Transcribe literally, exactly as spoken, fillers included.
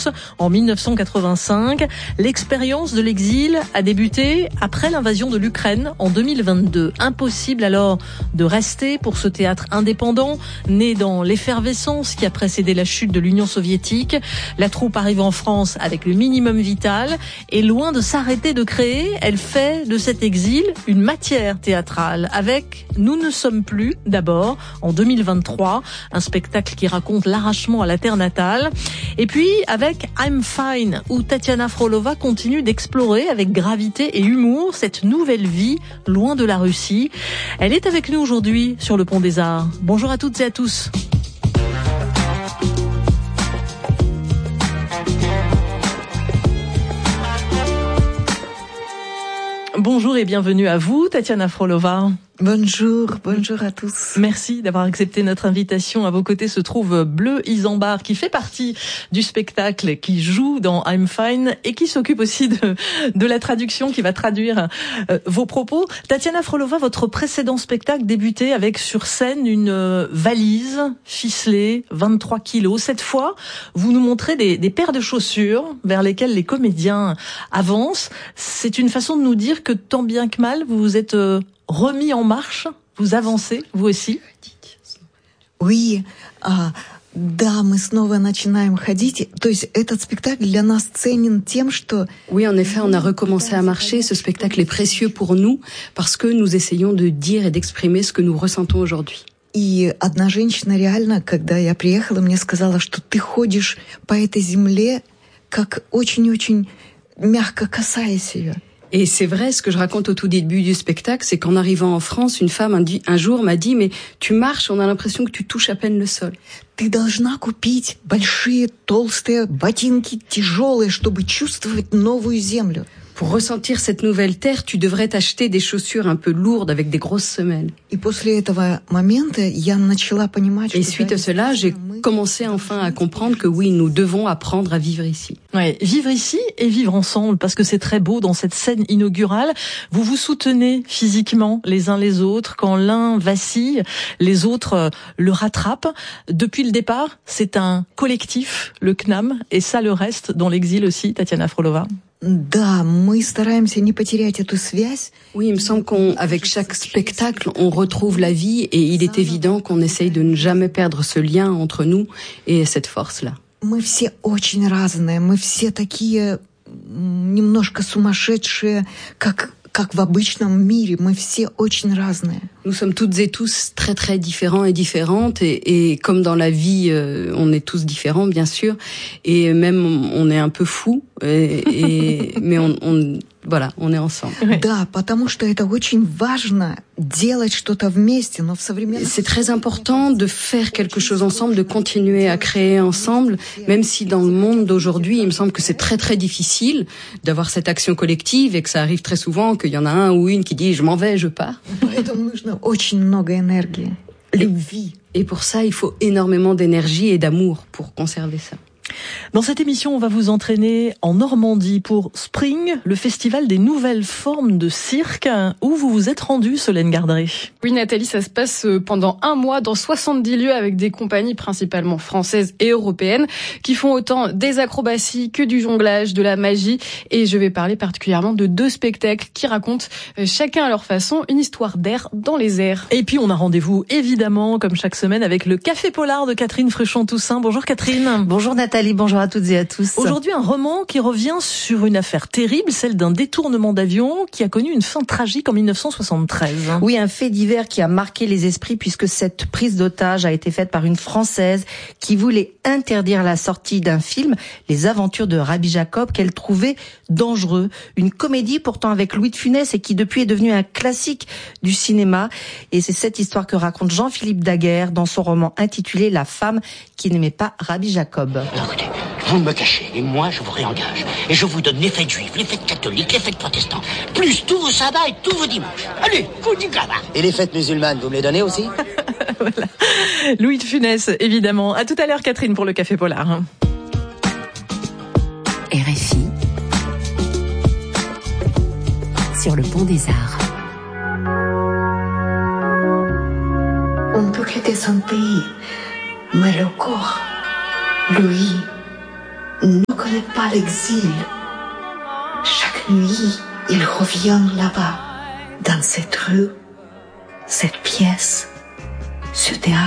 Belarus en dix-neuf cent quatre-vingt-cinq. L'expérience de l'exil a débuté après l'invasion de l'Ukraine en deux mille vingt-deux. Impossible alors de rester pour ce théâtre indépendant, né dans l'effervescence qui a précédé la chute de l'Union soviétique. La troupe arrive en France avec le minimum vital et loin de s'arrêter de créer, elle fait de cet exil une matière théâtrale avec Nous ne sommes plus, d'abord, en deux mille vingt-trois, un spectacle qui raconte l'arrachement à la terre natale. Et puis avec I'm Fine, où Tatiana Frolova continue d'explorer avec gravité et humour cette nouvelle vie loin de la Russie. Elle est avec nous aujourd'hui sur le Pont des Arts. Bonjour à toutes et à tous. Bonjour et bienvenue à vous, Tatiana Frolova. Bonjour, bonjour à tous. Merci d'avoir accepté notre invitation. À vos côtés se trouve Bleu Isambard, qui fait partie du spectacle, qui joue dans I'm Fine et qui s'occupe aussi de, de la traduction, qui va traduire euh, vos propos. Tatiana Frolova, votre précédent spectacle débutait avec sur scène une euh, valise ficelée, vingt-trois kilos. Cette fois, vous nous montrez des, des paires de chaussures vers lesquelles les comédiens avancent. C'est une façon de nous dire que tant bien que mal, vous vous êtes euh, remis en marche, vous avancez, vous aussi? Oui, а, да, мы снова начинаем ходить. То есть этот спектакль для нас ценен тем, что... Oui, en effet, on a recommencé à marcher. Ce spectacle est précieux pour nous parce que nous essayons de dire et d'exprimer ce que nous ressentons aujourd'hui. И одна женщина реально, когда я приехала, мне сказала, что ты ходишь по этой земле, как очень-очень мягко касаясь ее. Et c'est vrai, ce que je raconte au tout début du spectacle, c'est qu'en arrivant en France, une femme un, un jour m'a dit « Mais tu marches, on a l'impression que tu touches à peine le sol. » Ты должна купить большие толстые ботинки, тяжелые, чтобы чувствовать новую землю. Pour ressentir cette nouvelle terre, tu devrais t'acheter des chaussures un peu lourdes avec des grosses semelles. И после этого момента я начала понимать, Et suite à cela, j'ai commencé enfin à comprendre que oui, nous devons apprendre à vivre ici. Ouais, vivre ici et vivre ensemble, parce que c'est très beau dans cette scène inaugurale. Vous vous soutenez physiquement les uns les autres. Quand l'un vacille, les autres le rattrapent. Depuis le départ, c'est un collectif, le C N A M, et ça le reste dans l'exil aussi, Tatiana Frolova. Да, мы стараемся не потерять эту связь. Oui, il me semble qu'avec chaque spectacle, on retrouve la vie et il est évident qu'on essaye de ne jamais perdre ce lien entre nous et cette force-là. Мы все очень разные, мы все такие немножко сумасшедшие, как как в обычном мире, мы все очень разные. Nous sommes toutes et tous très très différents et différentes et, et comme dans la vie, euh, on est tous différents bien sûr et même on est un peu fous et, et mais on, on voilà, on est ensemble. Да, потому что это очень важно делать что-то вместе, но в современном... C'est très important de faire quelque chose ensemble, de continuer à créer ensemble, même si dans le monde d'aujourd'hui, il me semble que c'est très très difficile d'avoir cette action collective et que ça arrive très souvent qu'il y en a un ou une qui dit je m'en vais, je pars. Поэтому нужно очень много энергии, любви. Et pour ça, il faut énormément d'énergie et d'amour pour conserver ça. Dans cette émission, on va vous entraîner en Normandie pour Spring, le festival des nouvelles formes de cirque, où vous vous êtes rendu, Solène Gardré. Oui, Nathalie, ça se passe pendant un mois dans soixante-dix lieux avec des compagnies principalement françaises et européennes qui font autant des acrobaties que du jonglage, de la magie. Et je vais parler particulièrement de deux spectacles qui racontent chacun à leur façon une histoire d'air dans les airs. Et puis on a rendez-vous évidemment, comme chaque semaine, avec le Café Polar de Catherine Fruchon-Toussaint. Bonjour Catherine. Bonjour Nathalie. Bonjour à toutes et à tous. Aujourd'hui, un roman qui revient sur une affaire terrible, celle d'un détournement d'avion qui a connu une fin tragique en dix-neuf cent soixante-treize. Oui, un fait divers qui a marqué les esprits puisque cette prise d'otage a été faite par une Française qui voulait interdire la sortie d'un film, Les Aventures de Rabbi Jacob, qu'elle trouvait dangereux. Une comédie pourtant avec Louis de Funès et qui depuis est devenue un classique du cinéma. Et c'est cette histoire que raconte Jean-Philippe Daguerre dans son roman intitulé La femme qui n'aimait pas Rabbi Jacob. Écoutez, vous me cachez et moi je vous réengage. Et je vous donne les fêtes juives, les fêtes catholiques, les fêtes protestantes, plus tous vos sabbats et tous vos dimanches. Allez, coup du gamin. Et les fêtes musulmanes, vous me les donnez aussi? Voilà. Louis de Funès, évidemment. À tout à l'heure, Catherine, pour le Café Polar. R F I sur le Pont des Arts. On peut quitter son pays, mais le corps, lui, ne connaît pas l'exil. Chaque nuit, il revient là-bas, dans cette rue, cette pièce, ce théâtre.